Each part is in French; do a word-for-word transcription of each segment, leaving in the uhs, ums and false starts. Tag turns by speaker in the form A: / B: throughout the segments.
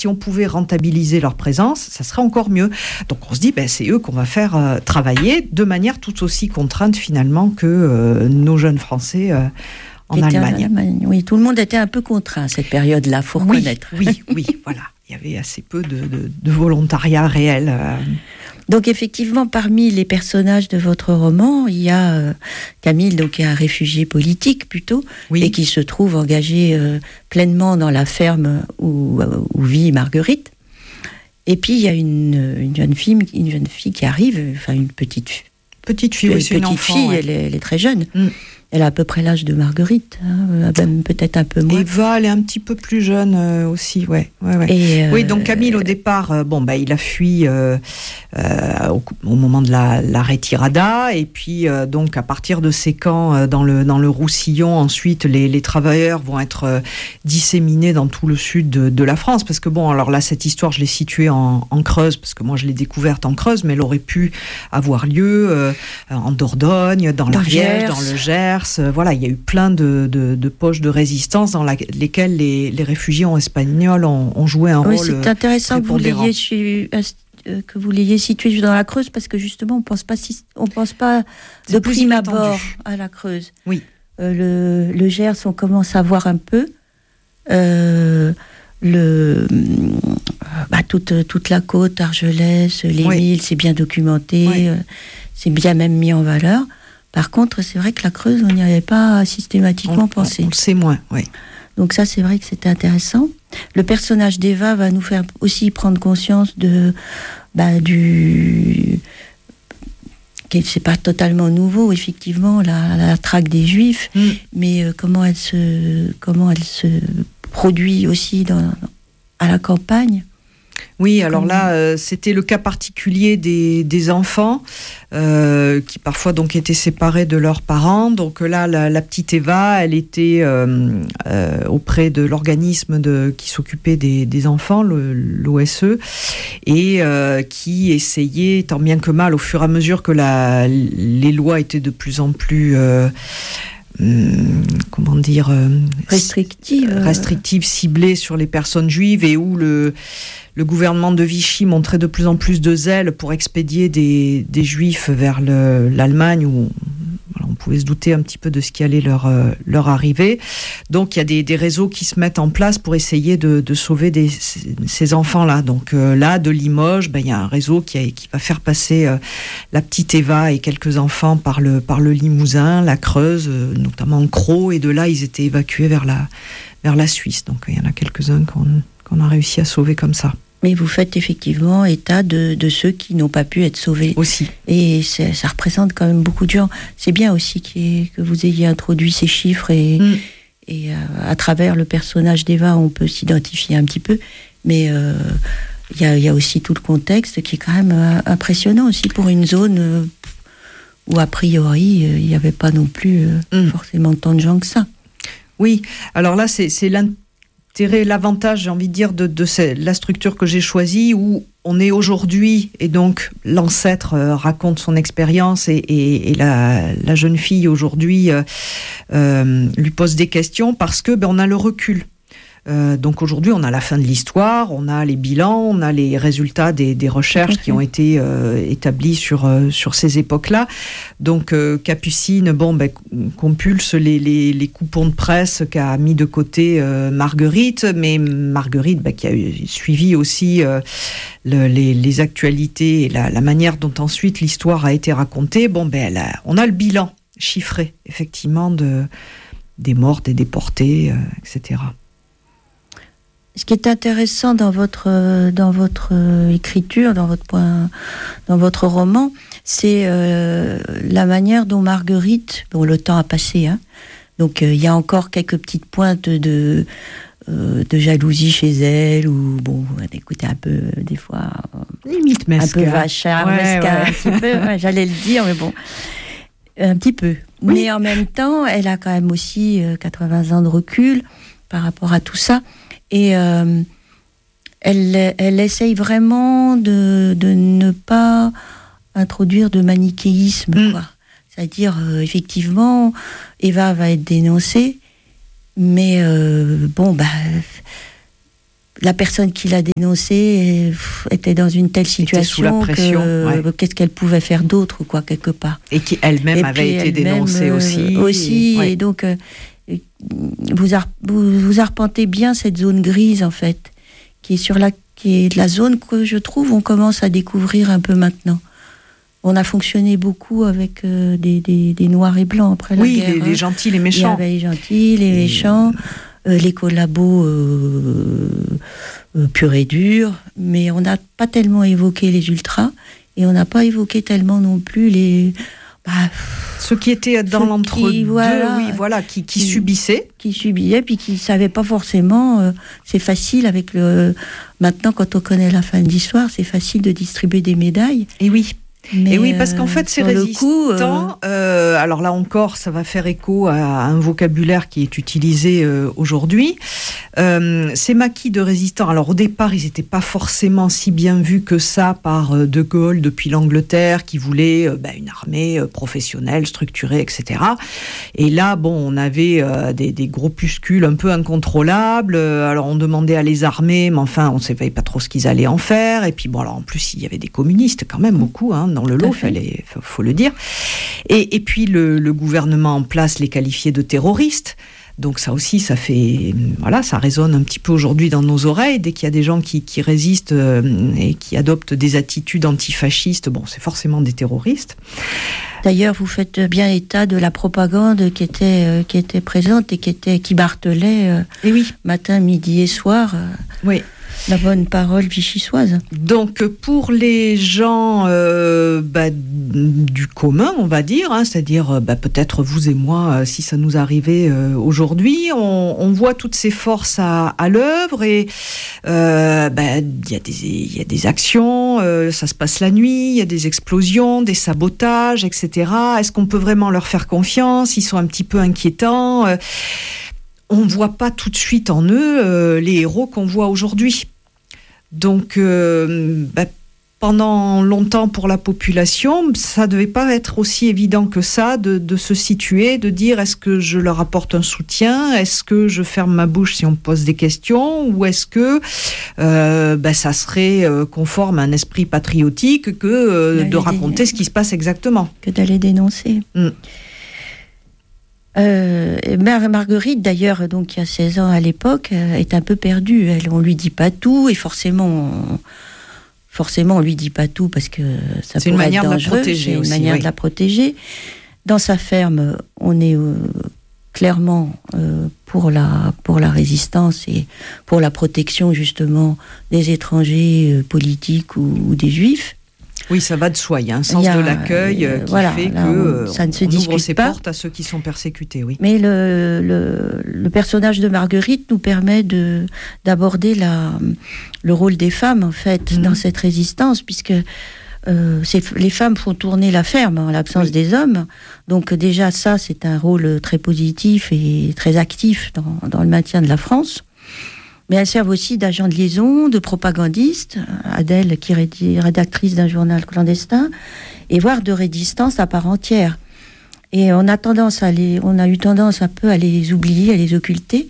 A: si on pouvait rentabiliser leur présence, ça serait encore mieux. Donc on se dit, ben, c'est eux qu'on va faire euh, travailler de manière tout aussi contrainte finalement que euh, nos jeunes Français euh, en Allemagne.
B: en Allemagne. Oui, tout le monde était un peu contraint à cette période-là, faut
A: oui,
B: reconnaître.
A: Oui, oui, voilà. Il y avait assez peu de, de, de volontariat réel. Euh.
B: Donc effectivement, parmi les personnages de votre roman, il y a euh, Camille, donc un réfugié politique plutôt, oui. et qui se trouve engagé euh, pleinement dans la ferme où, où vit Marguerite. Et puis il y a une, une jeune fille, une jeune fille qui arrive, enfin une petite
A: petite fille,
B: une
A: oui, c'est
B: petite
A: une enfant,
B: fille,
A: ouais.
B: elle, est, elle est très jeune. Mm. Elle a à peu près l'âge de Marguerite, hein, même peut-être un peu moins.
A: Eva, elle est un petit peu plus jeune euh, aussi, ouais. ouais, ouais.
B: Et euh,
A: oui, donc Camille, au départ, euh, bon, bah, il a fui euh, euh, au, au moment de la, la retirada, et puis euh, donc à partir de ces camps euh, dans le dans le Roussillon, ensuite les, les travailleurs vont être euh, disséminés dans tout le sud de, de la France, parce que bon, alors là, cette histoire, je l'ai située en, en Creuse, parce que moi, je l'ai découverte en Creuse, mais elle aurait pu avoir lieu euh, en Dordogne, dans, dans l'Ariège, dans le Gers. Voilà, il y a eu plein de, de, de poches de résistance dans la, lesquelles les, les réfugiés espagnols ont, ont joué un
B: oui,
A: rôle.
B: C'est intéressant que vous, l'ayez, que vous l'ayez situé dans la Creuse, parce que justement, on pense pas, on pense pas de prime abord à la Creuse.
A: Oui.
B: Euh, le, le Gers, on commence à voir un peu. Euh, le, bah, toute, toute la côte, Argelès, les oui. Milles, c'est bien documenté, oui. euh, c'est bien même mis en valeur. Par contre, c'est vrai que la Creuse, on n'y avait pas systématiquement
A: on,
B: pensé.
A: On le sait moins, oui.
B: Donc ça, c'est vrai que c'était intéressant. Le personnage d'Eva va nous faire aussi prendre conscience de, bah, du... C'est pas totalement nouveau, effectivement, la, la traque des Juifs, mm. mais euh, comment elle se, comment elle se produit aussi dans, à la campagne.
A: Oui, alors là, euh, c'était le cas particulier des, des enfants euh, qui parfois donc étaient séparés de leurs parents. Donc là, la, la petite Eva, elle était euh, euh, auprès de l'organisme de, qui s'occupait des, des enfants, le, l'O S E, et euh, qui essayait, tant bien que mal, au fur et à mesure que la, les lois étaient de plus en plus... Euh, Hum, comment dire euh,
B: restrictive
A: restrictive ciblée sur les personnes juives, et où le le gouvernement de Vichy montrait de plus en plus de zèle pour expédier des des juifs vers le, l'Allemagne, où voilà, on pouvait se douter un petit peu de ce qui allait leur euh, leur arriver. Donc il y a des des réseaux qui se mettent en place pour essayer de de sauver des ces enfants là. Donc euh, là, de Limoges, ben il y a un réseau qui a, qui va faire passer euh, la petite Eva et quelques enfants par le par le Limousin, la Creuse, euh, notamment Crau, et de là ils étaient évacués vers la vers la Suisse. Donc il y en a quelques-uns qu'on qu'on a réussi à sauver comme ça.
B: Mais vous faites effectivement état de, de ceux qui n'ont pas pu être sauvés.
A: Aussi.
B: Et ça représente quand même beaucoup de gens. C'est bien aussi que vous ayez introduit ces chiffres, et, mm. et euh, à travers le personnage d'Eva, on peut s'identifier un petit peu. Mais il euh, y, a, y a aussi tout le contexte qui est quand même euh, impressionnant aussi pour une zone euh, où a priori il n'y avait pas non plus euh, mm. forcément tant de gens que ça.
A: Oui, alors là c'est, c'est l'intérêt. L'avantage, j'ai envie de dire, de, de cette, la structure que j'ai choisie, où on est aujourd'hui, et donc l'ancêtre euh, raconte son expérience, et, et, et la, la jeune fille aujourd'hui euh, euh, lui pose des questions, parce que ben, on a le recul. Euh, donc aujourd'hui, on a la fin de l'histoire, on a les bilans, on a les résultats des, des recherches qui ont été euh, établies sur euh, sur ces époques-là. Donc euh, Capucine, bon, ben compulse les les, les coupons de presse qu'a mis de côté euh, Marguerite, mais Marguerite, ben, qui a eu, suivi aussi euh, le, les les actualités et la, la manière dont ensuite l'histoire a été racontée. Bon, ben elle a, on a le bilan chiffré, effectivement, de des morts, des déportés, euh, et cetera.
B: Ce qui est intéressant dans votre dans votre écriture, dans votre point, dans votre roman, c'est euh, la manière dont Marguerite, bon, le temps a passé, hein, donc il euh, y a encore quelques petites pointes de euh, de jalousie chez elle, ou bon, écoutez, un peu des fois
A: limite mesquin,
B: un peu vachard,
A: ouais,
B: mesquin,
A: ouais.
B: un petit peu, ouais, j'allais le dire, mais bon, un petit peu. Oui. Mais en même temps, elle a quand même aussi euh, quatre-vingts ans de recul par rapport à tout ça. Et euh, elle, elle essaye vraiment de, de ne pas introduire de manichéisme, mmh. quoi. C'est-à-dire, euh, effectivement, Eva va être dénoncée, mais euh, bon, bah, la personne qui l'a dénoncé était dans une telle situation
A: sous la pression,
B: que,
A: ouais.
B: qu'est-ce qu'elle pouvait faire d'autre, quoi, quelque part.
A: Et qui elle-même
B: et
A: avait été
B: elle-même,
A: dénoncée
B: euh,
A: aussi.
B: Aussi, et,
A: ouais.
B: et donc euh, vous, ar- vous, vous arpentez bien cette zone grise, en fait, qui est sur la, qui est la zone que je trouve on commence à découvrir un peu maintenant. On a fonctionné beaucoup avec euh, des, des, des noirs et blancs après la
A: oui,
B: guerre.
A: Oui, les, les gentils, les méchants.
B: Il y avait les gentils, les et méchants. Euh, les collabos euh, euh, purs et durs, mais on n'a pas tellement évoqué les ultras, et on n'a pas évoqué tellement non plus les... Bah,
A: ceux qui étaient dans l'entre-deux,
B: voilà,
A: oui, voilà, qui, qui,
B: qui
A: subissaient.
B: Qui subisaient, puis qui ne savaient pas forcément... Euh, c'est facile avec le... Maintenant, quand on connaît la fin de l'histoire, c'est facile de distribuer des médailles.
A: Et oui.
B: Mais
A: et oui, parce qu'en fait, ces résistants, coup, euh... euh, alors là encore, ça va faire écho à un vocabulaire qui est utilisé euh, aujourd'hui. Euh, ces maquis de résistants, alors au départ, ils n'étaient pas forcément si bien vus que ça par euh, De Gaulle depuis l'Angleterre, qui voulait euh, bah, une armée euh, professionnelle, structurée, et cetera. Et là, bon, on avait euh, des, des groupuscules un peu incontrôlables. Euh, alors on demandait à les armer, mais enfin, on ne savait pas trop ce qu'ils allaient en faire. Et puis bon, alors en plus, il y avait des communistes quand même, beaucoup, hein, dans le lot, il faut, faut le dire. Et, et puis le, le gouvernement en place les qualifiait de terroristes. Donc ça aussi, ça fait, voilà, ça résonne un petit peu aujourd'hui dans nos oreilles. Dès qu'il y a des gens qui, qui résistent euh, et qui adoptent des attitudes antifascistes, bon, c'est forcément des terroristes.
B: D'ailleurs, vous faites bien état de la propagande qui était, euh, qui était présente et qui, était, qui martelait euh,
A: et oui.
B: matin, midi et soir. Euh,
A: oui.
B: La bonne parole vichysoise.
A: Donc, pour les gens euh, bah, du commun, on va dire, hein, c'est-à-dire bah, peut-être vous et moi, si ça nous arrivait euh, aujourd'hui, on, on voit toutes ces forces à, à l'œuvre et euh, bah, y a des, y a des actions, euh, ça se passe la nuit, il y a des explosions, des sabotages, et cetera. Est-ce qu'on peut vraiment leur faire confiance ? Ils sont un petit peu inquiétants. Euh, on ne voit pas tout de suite en eux euh, les héros qu'on voit aujourd'hui. Donc, euh, bah, pendant longtemps pour la population, ça ne devait pas être aussi évident que ça de, de se situer, de dire est-ce que je leur apporte un soutien, est-ce que je ferme ma bouche si on me pose des questions, ou est-ce que euh, bah, ça serait euh, conforme à un esprit patriotique que euh, de raconter dé... ce qui se passe exactement.
B: Que d'aller dénoncer. Mm. Euh, Mère Marguerite, d'ailleurs, donc qui a seize ans à l'époque, euh, est un peu perdue. Elle, on lui dit pas tout, et forcément, on, forcément, on lui dit pas tout parce que ça
A: c'est
B: pourrait
A: une
B: être dangereux.
A: C'est une
B: aussi,
A: manière
B: oui.
A: de
B: la protéger. Dans sa ferme, on est euh, clairement euh, pour la pour la résistance et pour la protection justement des étrangers euh, politiques ou, ou des juifs.
A: Oui, ça va de soi. Il y a un sens
B: a,
A: de l'accueil euh, qui
B: voilà,
A: fait
B: là,
A: que
B: on, ça ne se
A: on
B: discute
A: ouvre ses
B: pas.
A: portes à ceux qui sont persécutés. Oui.
B: Mais le, le, le personnage de Marguerite nous permet de, d'aborder la, le rôle des femmes, en fait, mmh. dans cette résistance, puisque euh, c'est, les femmes font tourner la ferme en l'absence oui. des hommes. Donc déjà, ça, c'est un rôle très positif et très actif dans, dans le maintien de la France. Mais elles servent aussi d'agents de liaison, de propagandistes, Adèle qui est rédactrice d'un journal clandestin, et voire de résistance à part entière. Et on a tendance à les, on a eu tendance un peu à les oublier, à les occulter.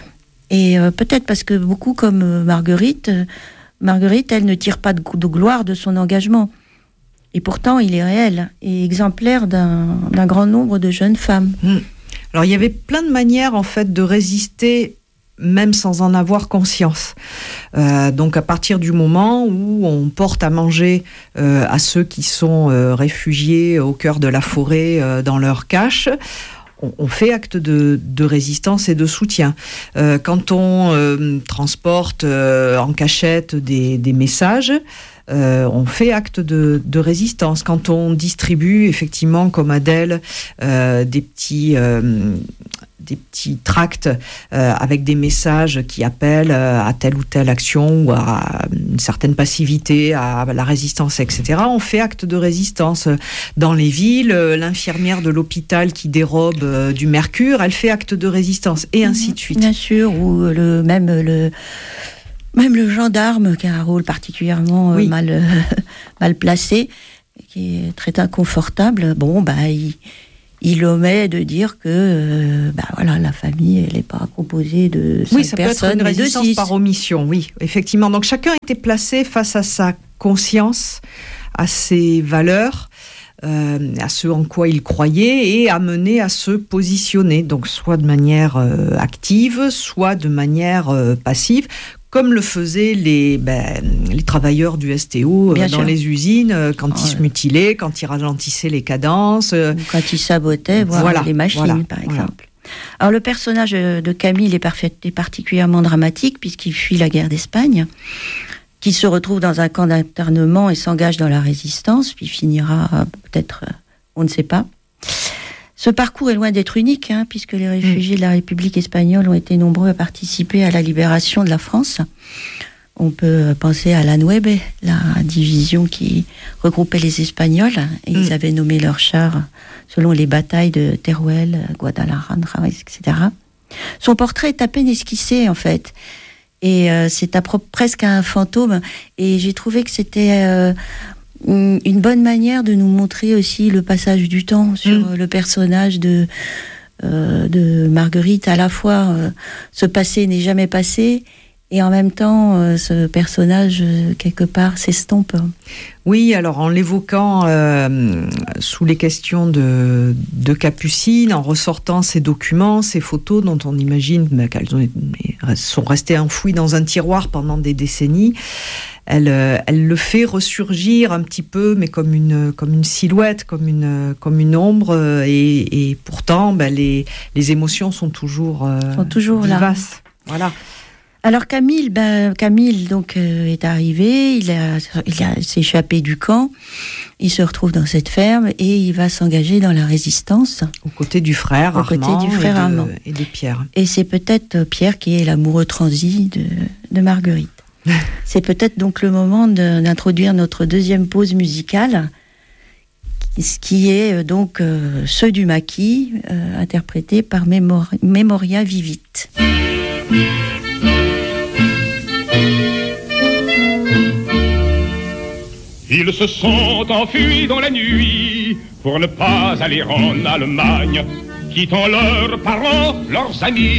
B: Et euh, peut-être parce que beaucoup comme euh, Marguerite, euh, Marguerite, elle ne tire pas de, de gloire de son engagement. Et pourtant, il est réel et exemplaire d'un, d'un grand nombre de jeunes femmes.
A: Mmh. Alors, il y avait plein de manières, en fait, de résister même sans en avoir conscience. Euh, donc à partir du moment où on porte à manger euh, à ceux qui sont euh, réfugiés au cœur de la forêt euh, dans leur cache, on, on fait acte de, de résistance et de soutien. Euh, quand on euh, transporte euh, en cachette des, des messages, Euh, on fait acte de, de résistance. Quand on distribue, effectivement, comme Adèle, euh, des petits... Euh, des petits tracts euh, avec des messages qui appellent euh, à telle ou telle action ou à une certaine passivité, à la résistance, et cetera. On fait acte de résistance. Dans les villes, l'infirmière de l'hôpital qui dérobe euh, du mercure, elle fait acte de résistance, et ainsi de suite.
B: Bien sûr, ou le, même le... Même le gendarme, qui a un rôle particulièrement oui. mal, euh, mal placé, qui est très inconfortable, bon, bah, il, il omet de dire que euh, bah voilà, la famille, elle n'est pas composée de cinq
A: oui, ça
B: personnes,
A: peut être une
B: mais de
A: résistance
B: six.
A: par omission, oui, effectivement. Donc chacun était placé face à sa conscience, à ses valeurs, euh, à ce en quoi il croyait, et amené à se positionner, donc soit de manière euh, active, soit de manière euh, passive, comme le faisaient les, ben, les travailleurs du S T O euh, dans
B: sûr.
A: les usines, euh, quand
B: Oh,
A: ils se
B: ouais.
A: mutilaient, quand ils ralentissaient les cadences. Euh,
B: Ou quand ils sabotaient, voire
A: voilà,
B: les machines,
A: voilà,
B: par
A: voilà.
B: exemple. Alors le personnage de Camille est, parfait, est particulièrement dramatique puisqu'il fuit la guerre d'Espagne, qui se retrouve dans un camp d'internement et s'engage dans la résistance, puis finira euh, peut-être, euh, on ne sait pas. Ce parcours est loin d'être unique, hein, puisque les réfugiés de la République espagnole ont été nombreux à participer à la libération de la France. On peut penser à la Nueve, la division qui regroupait les Espagnols, et ils avaient nommé leurs chars selon les batailles de Teruel, Guadalajara, et cetera. Son portrait est à peine esquissé, en fait. Et euh, c'est à pro- presque un fantôme. Et j'ai trouvé que c'était euh, une bonne manière de nous montrer aussi le passage du temps sur mmh. le personnage de, euh, de Marguerite. À la fois, euh, ce passé n'est jamais passé, et en même temps, euh, ce personnage, euh, quelque part, s'estompe.
A: Oui, alors en l'évoquant euh, sous les questions de, de Capucine, en ressortant ces documents, ces photos dont on imagine bah, qu'elles ont, sont restées enfouies dans un tiroir pendant des décennies, elle, elle le fait ressurgir un petit peu, mais comme une, comme une silhouette, comme une, comme une ombre, et, et pourtant bah, les, les émotions sont toujours, euh,
B: sont toujours
A: vivaces.
B: Là.
A: Voilà.
B: Alors Camille, ben Camille donc euh, est arrivé, il a, il a s'est échappé du camp, il se retrouve dans cette ferme et il va s'engager dans la résistance.
A: Aux côtés du frère
B: Aux
A: Armand,
B: côtés du frère
A: et, de,
B: Armand.
A: et de Pierre.
B: Et c'est peut-être Pierre qui est l'amoureux transi de, de Marguerite. C'est peut-être donc le moment de, d'introduire notre deuxième pause musicale, ce qui est donc euh, Ceux du maquis, euh, interprété par Mémor- Memoria Vivit.
C: Ils se sont enfuis dans la nuit pour ne pas aller en Allemagne, quittant leurs parents, leurs amis.